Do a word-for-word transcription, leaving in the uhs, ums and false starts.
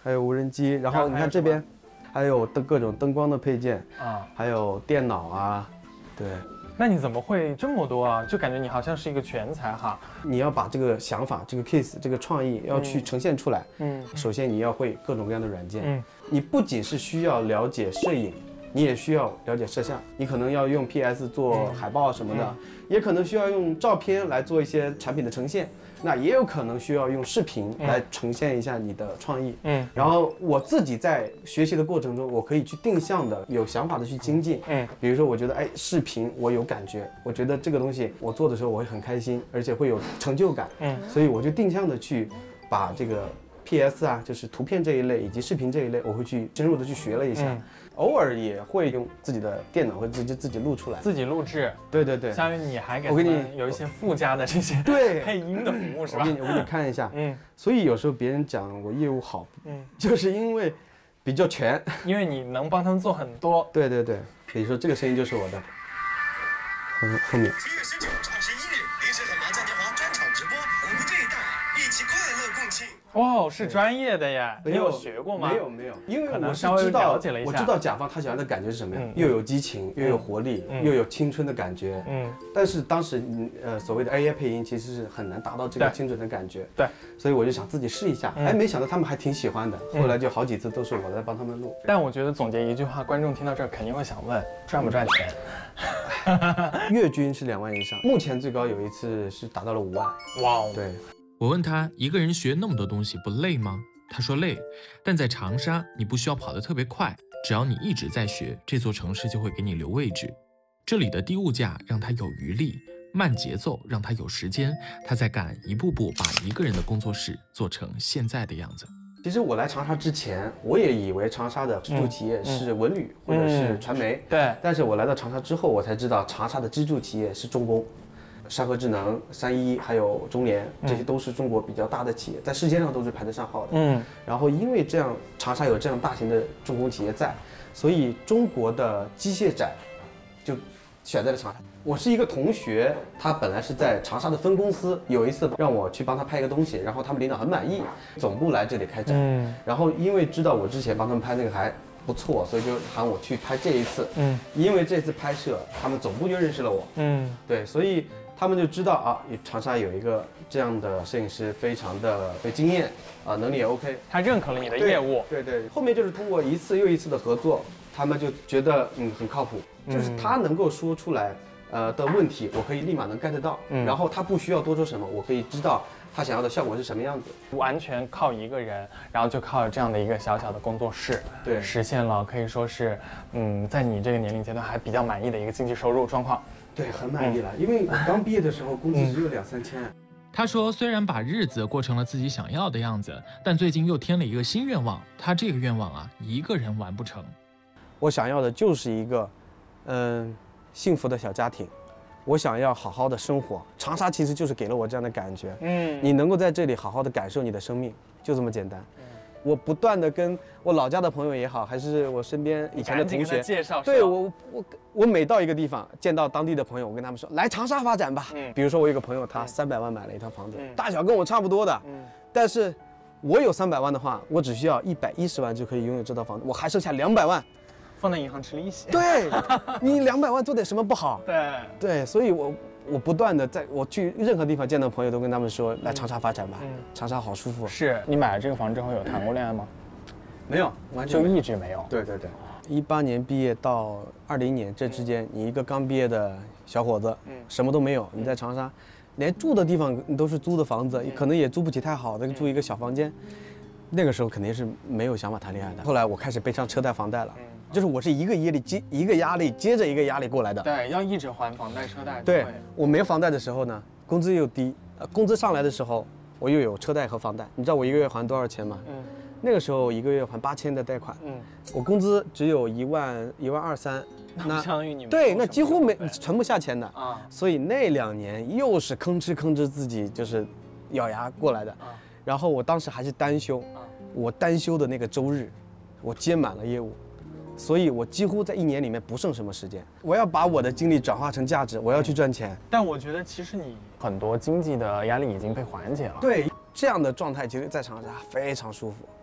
还有无人机，然后你看这边还有灯各种灯光的配件啊，还有电脑啊，对。 那你怎么会这么多啊？就感觉你好像是一个全才哈。 你要把这个想法、这个 case、这个创意要去呈现出来，嗯，首先你要会各种各样的软件，嗯，你不仅是需要了解摄影，你也需要了解摄像，你可能要用 P S 做海报什么的，嗯、也可能需要用照片来做一些产品的呈现。那也有可能需要用视频来呈现一下你的创意，嗯，然后我自己在学习的过程中，我可以去定向的、有想法的去精进，嗯，比如说我觉得，哎，视频我有感觉，我觉得这个东西我做的时候我会很开心，而且会有成就感，嗯，所以我就定向的去把这个 P S 啊，就是图片这一类以及视频这一类，我会去深入的去学了一下。嗯，偶尔也会用自己的电脑或者自己自己录出来， 自己录制。 对对对， 相当于你还给我给你有一些附加的这些对配音的服务是吧？ 我给你我给你看一下，嗯，所以有时候别人讲我业务好，嗯，就是因为比较全， 因为你能帮他们做很多。 对对对，比如说这个声音就是我的，后后面。 七月十九、二十一日，临时很忙嘉年华专场直播，我们这一代一起快乐共庆。 哇，是专业的呀！你有学过吗？ 没有没有，因为我是稍微知道了解了一下， 我知道甲方他想要的感觉是什么样，嗯、又有激情，又有活力，嗯、又有青春的感觉。嗯，但是当时呃所谓的 A I 配音其实是很难达到这个精准的感觉。 对， 所以我就想自己试一下，嗯、哎，没想到他们还挺喜欢的。后来就好几次都是我在帮他们录。 但我觉得总结一句话，观众听到这儿肯定会想问：赚不赚钱？ 月均是两万以上，目前最高有一次是达到了五万。 哇哦！ 对。 我问他一个人学那么多东西不累吗？他说累，但在长沙你不需要跑得特别快，只要你一直在学，这座城市就会给你留位置。这里的低物价让他有余力，慢节奏让他有时间，他在干一步步把一个人的工作室做成现在的样子。 其实我来长沙之前，我也以为长沙的支柱企业是文旅、嗯、或者是传媒， 对。 但是我来到长沙之后，我才知道长沙的支柱企业是重工。山河智能、三一还有中联，这些都是中国比较大的企业，在世界上都是排得上号的。嗯，然后因为这样，长沙有这样大型的重工企业在，所以中国的机械展就选在了长沙。我是一个同学，他本来是在长沙的分公司，有一次让我去帮他拍一个东西，然后他们领导很满意，总部来这里开展。嗯，然后因为知道我之前帮他们拍那个还不错，所以就喊我去拍这一次。嗯，因为这次拍摄，他们总部就认识了我。嗯，对，所以他们就知道啊，长沙有一个这样的摄影师，非常的有经验啊，能力也 OK。 他认可了你的业务。 对 对, 对，后面就是通过一次又一次的合作，他们就觉得嗯很靠谱，就是他能够说出来呃的问题，我可以立马能 get 到，嗯、然后他不需要多说什么，我可以知道他想要的效果是什么样子。 完全靠一个人，然后就靠这样的一个小小的工作室， 对， 实现了可以说是嗯在你这个年龄阶段还比较满意的一个经济收入状况。 对，很满意了，因为我刚毕业的时候工资只有两三千。 他说，虽然把日子过成了自己想要的样子，但最近又添了一个新愿望。他这个愿望啊，一个人完不成。 我想要的就是一个，嗯，幸福的小家庭。我想要好好的生活。长沙其实就是给了我这样的感觉。嗯，你能够在这里好好的感受你的生命，就这么简单。我不断的跟我老家的朋友也好，还是我身边以前的同学介绍， 对我我我每到一个地方见到当地的朋友，我跟他们说来长沙发展吧。嗯，比如说我有个朋友，他三百万买了一套房子，嗯、大小跟我差不多的，嗯，但是我有三百万的话，我只需要一百一十万就可以拥有这套房子，我还剩下两百万， 放在银行吃利息。 对，你两百万做点什么不好？ 对对，所以我。我不断的在我去任何地方见到朋友，都跟他们说来长沙发展吧，嗯、长沙好舒服。 是你买了这个房之后有谈过恋爱吗？ 没有，完全就一直没有。 对对对，一八年毕业到二零年这之间，你一个刚毕业的小伙子，嗯，什么都没有，你在长沙，连住的地方你都是租的房子，可能也租不起太好的，住一个小房间。那个时候肯定是没有想法谈恋爱的。后来我开始背上车贷房贷了。就是我是一个压力接一个压力接着一个压力过来的， 对，要一直还房贷车贷。 对，我没房贷的时候呢，工资又低，呃，工资上来的时候，我又有车贷和房贷。你知道我一个月还多少钱吗？嗯，那个时候一个月还八千的贷款，嗯，我工资只有一万一万二三， 那相当于你们对，那几乎没存不下钱的啊。所以那两年又是吭哧吭哧自己就是咬牙过来的。啊，然后我当时还是单休，啊，我单休的那个周日，我接满了业务。所以我几乎在一年里面不剩什么时间，我要把我的精力转化成价值，我要去赚钱。 但我觉得其实你很多经济的压力已经被缓解了。 对，这样的状态其实在长沙非常舒服。